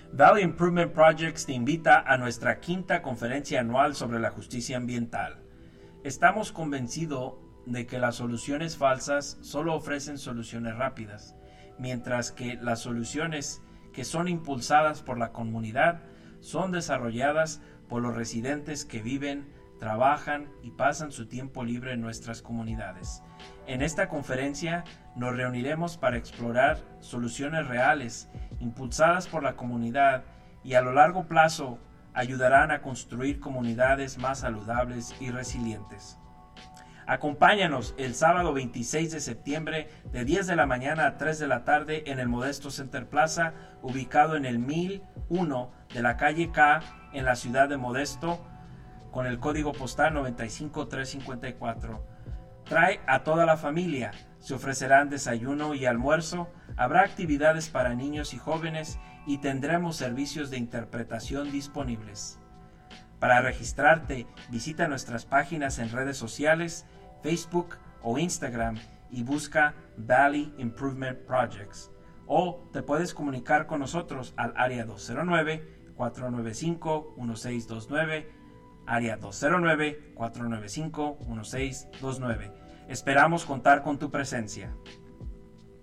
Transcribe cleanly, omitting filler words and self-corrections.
Valley Improvement Projects te invita a nuestra quinta conferencia anual sobre la justicia ambiental. Estamos convencidos de que las soluciones falsas solo ofrecen soluciones rápidas, mientras que las soluciones que son impulsadas por la comunidad son desarrolladas por los residentes que viven, trabajan y pasan su tiempo libre en nuestras comunidades. En esta conferencia nos reuniremos para explorar soluciones reales, impulsadas por la comunidad y a lo largo plazo ayudarán a construir comunidades más saludables y resilientes. Acompáñanos el sábado 26 de septiembre de 10 de la mañana a 3 de la tarde en el Modesto Center Plaza, ubicado en el 1001 de la calle K en la ciudad de Modesto, con el código postal 95354. Trae a toda la familia. Se ofrecerán desayuno y almuerzo, habrá actividades para niños y jóvenes y tendremos servicios de interpretación disponibles. Para registrarte, visita nuestras páginas en redes sociales, Facebook o Instagram y busca Valley Improvement Projects. O te puedes comunicar con nosotros al área 209-495-1629, área 209-495-1629. Esperamos contar con tu presencia.